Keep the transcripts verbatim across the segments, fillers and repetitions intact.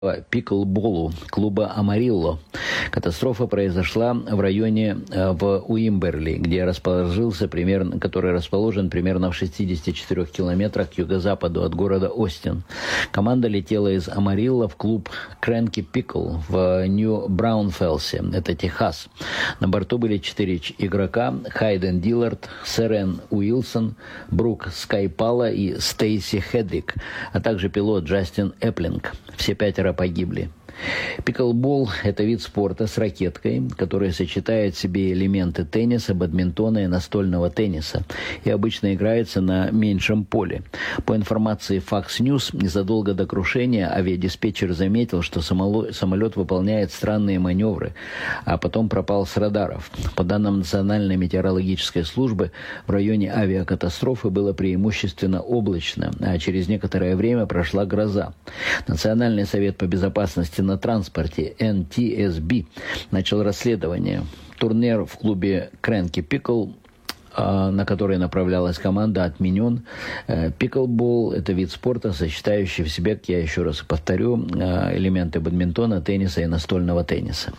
пиклболу клуба «Амарилло». Катастрофа произошла в районе в Уимберли, где расположился примерно, который расположен примерно в шестидесяти четырёх километрах к юго-западу от города Остин. Команда летела из Амарилло в клуб Крэнки Пикл в Нью-Браунфелсе, это Техас. На борту были четыре игрока: Хайден Диллард, Сэрен Уилсон, Брук Скайпала и Стейси Хедрик, а также пилот Джастин Эпплинг. Все пятеро погибли. Пиклбол – это вид спорта с ракеткой, который сочетает в себе элементы тенниса, бадминтона и настольного тенниса и обычно играется на меньшем поле. По информации Fox News, незадолго до крушения авиадиспетчер заметил, что самолет выполняет странные маневры, а потом пропал с радаров. По данным Национальной метеорологической службы, в районе авиакатастрофы было преимущественно облачно, а через некоторое время прошла гроза. Национальный совет по безопасности на транспорте эн ти эс би начал расследование. Турнир в клубе Крэнки Пикл, на который направлялась команда, отменен. Пиклбол – это вид спорта, сочетающий в себе, как я еще раз повторю, элементы бадминтона, тенниса и настольного тенниса.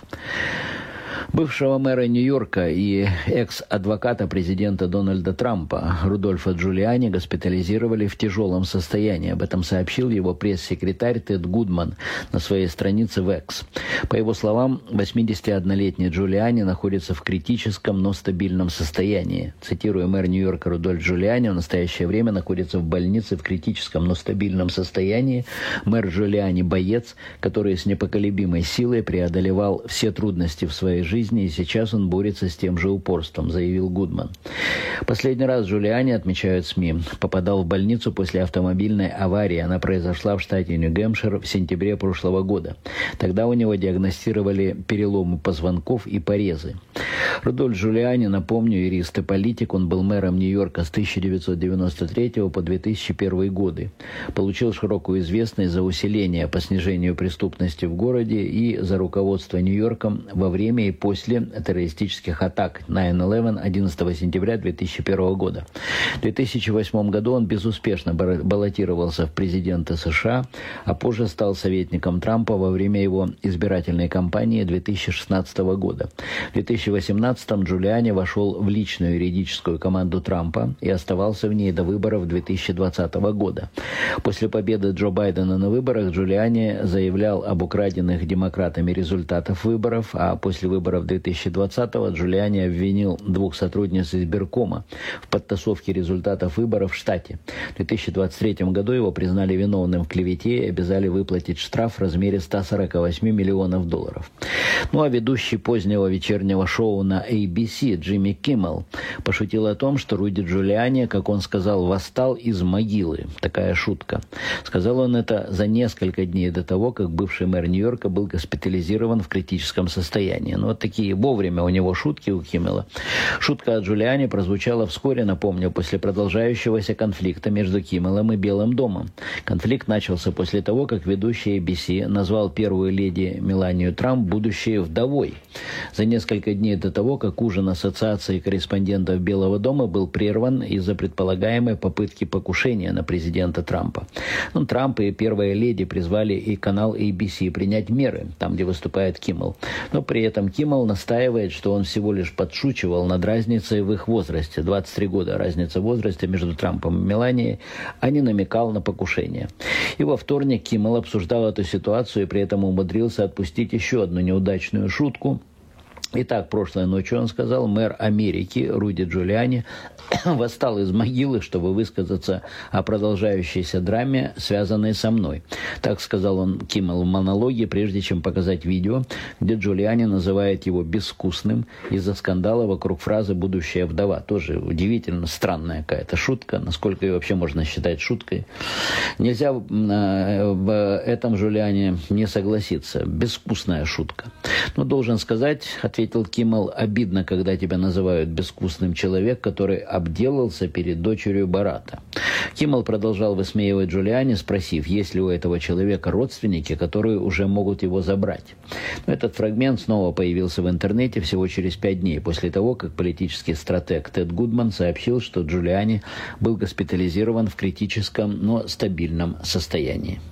Бывшего мэра Нью-Йорка и экс-адвоката президента Дональда Трампа Рудольфа Джулиани госпитализировали в тяжелом состоянии. Об этом сообщил его пресс-секретарь Тед Гудман на своей странице в X. По его словам, восьмидесятиоднолетний Джулиани находится в критическом, но стабильном состоянии. Цитирую, мэр Нью-Йорка Рудольф Джулиани в настоящее время находится в больнице в критическом, но стабильном состоянии. Мэр Джулиани – боец, который с непоколебимой силой преодолевал все трудности в своей жизни, и сейчас он борется с тем же упорством, заявил Гудман. Последний раз Джулиани, отмечают СМИ, попадал в больницу после автомобильной аварии. Она произошла в штате Нью-Гэмпшир в сентябре прошлого года. Тогда у него диагностировали переломы позвонков и порезы. Рудольф Джулиани, напомню, юрист и политик, он был мэром Нью-Йорка с тысяча девятьсот девяносто третьего по две тысячи первый годы. Получил широкую известность за усиление по снижению преступности в городе и за руководство Нью-Йорком во время и после террористических атак найн элевен одиннадцатого сентября две тысячи первого года. В две тысячи восьмом году он безуспешно баллотировался в президенты США, а позже стал советником Трампа во время его избирательной кампании две тысячи шестнадцатого года. В две тысячи восемнадцатом Джулиани вошел в личную юридическую команду Трампа и оставался в ней до выборов две тысячи двадцатого года. После победы Джо Байдена на выборах Джулиани заявлял об украденных демократами результатах выборов, а после выборов две тысячи двадцатого Джулиани обвинил двух сотрудниц избиркома в подтасовке результатов выборов в штате. В две тысячи двадцать третьем году его признали виновным в клевете и обязали выплатить штраф в размере ста сорока восьми миллионов долларов. Ну а ведущий позднего вечернего шоу на эй би си Джимми Киммел пошутил о том, что Руди Джулиани, как он сказал, восстал из могилы. Такая шутка. Сказал он это за несколько дней до того, как бывший мэр Нью-Йорка был госпитализирован в критическом состоянии. Ну вот такие вовремя у него шутки у Киммела. Шутка от Джулиани прозвучала вскоре, напомню, после продолжающегося конфликта между Киммелом и Белым домом. Конфликт начался после того, как ведущий эй би си назвал первую леди Меланию Трамп будущей вдовой. За несколько дней до того, как ужин Ассоциации корреспондентов Белого дома был прерван из-за предполагаемой попытки покушения на президента Трампа. Ну, Трамп и первая леди призвали и канал эй би си принять меры, там, где выступает Киммел. Но при этом Киммел настаивает, что он всего лишь подшучивал над разницей в их возрасте. двадцать три года разница в возрасте между Трампом и Меланией, а не намекал на покушение. И во вторник Киммел обсуждал эту ситуацию и при этом умудрился отпустить еще одну неудачную шутку. Итак, прошлой ночью, он сказал, мэр Америки Руди Джулиани восстал из могилы, чтобы высказаться о продолжающейся драме, связанной со мной. Так сказал он Киммел в монологе, прежде чем показать видео, где Джулиани называет его безвкусным из-за скандала вокруг фразы «будущая вдова». Тоже удивительно странная какая-то шутка, насколько ее вообще можно считать шуткой. Нельзя в этом Джулиани не согласиться. Безвкусная шутка. Но должен сказать, ответил Киммел, обидно, когда тебя называют безвкусным человек, который обделался перед дочерью Барата. Киммел продолжал высмеивать Джулиани, спросив, есть ли у этого человека родственники, которые уже могут его забрать. Но этот фрагмент снова появился в интернете всего через пять дней после того, как политический стратег Тед Гудман сообщил, что Джулиани был госпитализирован в критическом, но стабильном состоянии.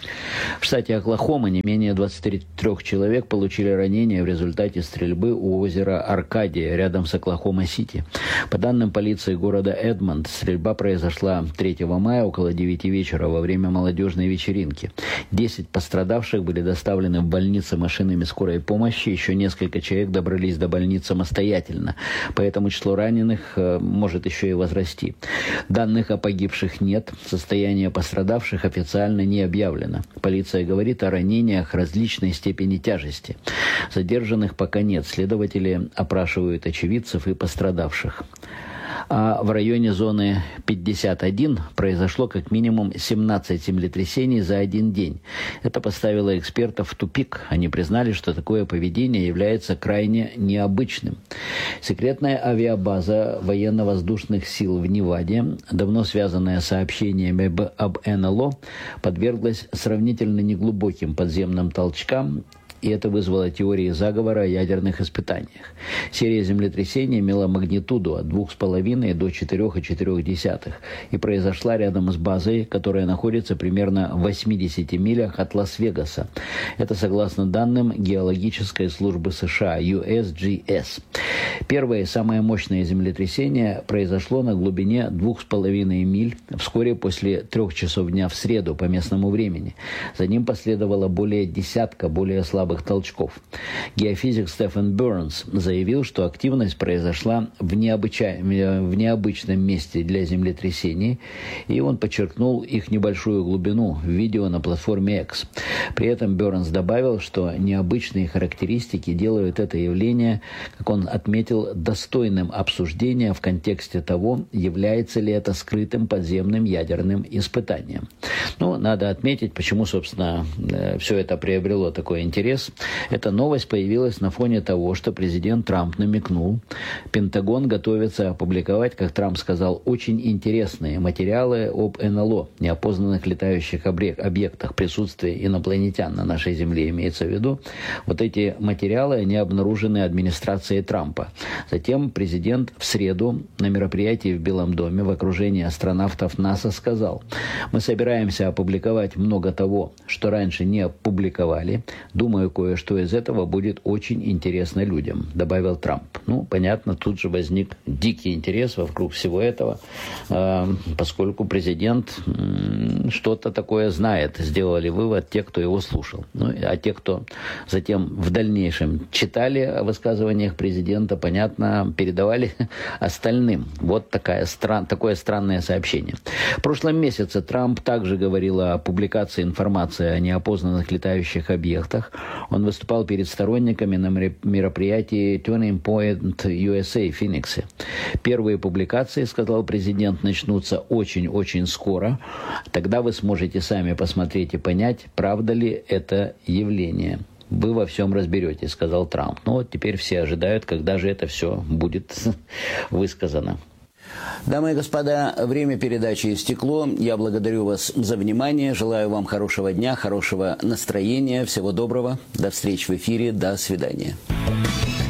В штате Оклахома не менее двадцати трёх человек получили ранения в результате стрельбы у озера Аркадия рядом с Оклахома-Сити. По данным полиции города Эдмонд, стрельба произошла третьего мая около девяти вечера во время молодежной вечеринки. Десять пострадавших были доставлены в больницу машинами скорой помощи. Еще несколько человек добрались до больницы самостоятельно. Поэтому число раненых э, может еще и возрасти. Данных о погибших нет. Состояние пострадавших официально не объявлено. Полиция говорит о ранениях различной степени тяжести. Задержанных пока нет. Следователи опрашивают очевидцев и пострадавших. А в районе зоны пятьдесят один произошло как минимум семнадцать землетрясений за один день. Это поставило экспертов в тупик. Они признали, что такое поведение является крайне необычным. Секретная авиабаза военно-воздушных сил в Неваде, давно связанная с сообщениями об эн эл о, подверглась сравнительно неглубоким подземным толчкам, и это вызвало теории заговора о ядерных испытаниях. Серия землетрясений имела магнитуду от двух с половиной до четырёх и четырёх десятых и произошла рядом с базой, которая находится примерно в восьмидесяти милях от Лас-Вегаса. Это согласно данным геологической службы США ю эс джи эс. Первое и самое мощное землетрясение произошло на глубине двух с половиной миль вскоре после трех часов дня в среду по местному времени. За ним последовало более десятка более слабых толчков. Геофизик Стефан Бернс заявил, что активность произошла в, необыча... в необычном месте для землетрясений, и он подчеркнул их небольшую глубину в видео на платформе X. При этом Бернс добавил, что необычные характеристики делают это явление, как он отметил, достойным обсуждения в контексте того, является ли это скрытым подземным ядерным испытанием. Ну, надо отметить, почему, собственно, все это приобрело такой интерес. Эта новость появилась на фоне того, что президент Трамп намекнул. Пентагон готовится опубликовать, как Трамп сказал, очень интересные материалы об эн эл о, неопознанных летающих объектах, присутствии инопланетян на нашей Земле, имеется в виду. Вот эти материалы, они обнаружены администрацией Трампа. Затем президент в среду на мероприятии в Белом доме в окружении астронавтов НАСА сказал: «Мы собираемся опубликовать много того, что раньше не опубликовали. Думаю, кое-что из этого будет очень интересно людям», добавил Трамп. Ну, понятно, тут же возник дикий интерес вокруг всего этого, поскольку президент что-то такое знает, сделали вывод те, кто его слушал. Ну, а те, кто затем в дальнейшем читали о высказываниях президента, понятно, передавали остальным. Вот такая, стран, такое странное сообщение. В прошлом месяце Трамп также говорил о публикации информации о неопознанных летающих объектах. Он выступал перед сторонниками на мероприятии Turning Point ю эс эй в Фениксе. Первые публикации, сказал президент, начнутся очень-очень скоро. Тогда вы сможете сами посмотреть и понять, правда ли это явление. Вы во всем разберетесь, сказал Трамп. Но вот теперь все ожидают, когда же это все будет высказано. Дамы и господа, время передачи истекло. Я благодарю вас за внимание. Желаю вам хорошего дня, хорошего настроения. Всего доброго. До встречи в эфире. До свидания.